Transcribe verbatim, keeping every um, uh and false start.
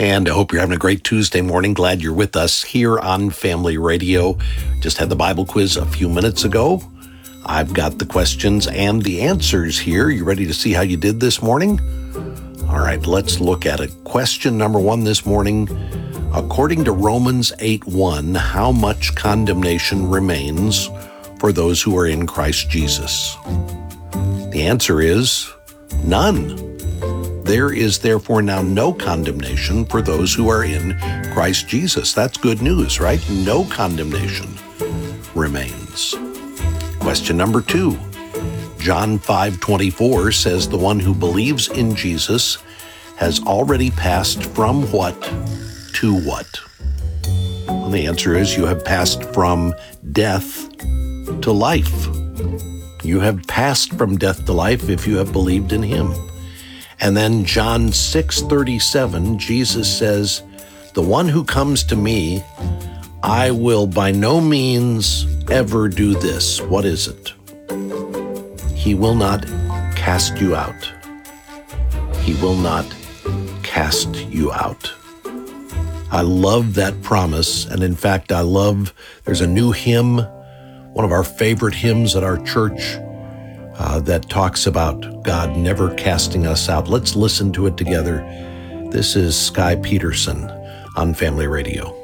And I hope you're having a great Tuesday morning. Glad you're with us here on Family Radio. Just had the Bible quiz a few minutes ago. I've got the questions and the answers here. You ready to see how you did this morning? All right, let's look at it. Question number one this morning. According to Romans eight one, how much condemnation remains for those who are in Christ Jesus? The answer is none. There is therefore now no condemnation for those who are in Christ Jesus. That's good news, right? No condemnation remains. Question number two. John five twenty-four says the one who believes in Jesus has already passed from what to what? Well, the answer is you have passed from death to life. You have passed from death to life if you have believed in him. And then John six thirty-seven, Jesus says, the one who comes to me, I will by no means ever do this. What is it? He will not cast you out. He will not cast you out. I love that promise. And in fact, I love, there's a new hymn, one of our favorite hymns at our church, Uh, that talks about God never casting us out. Let's listen to it together. This is Sky Peterson on Family Radio.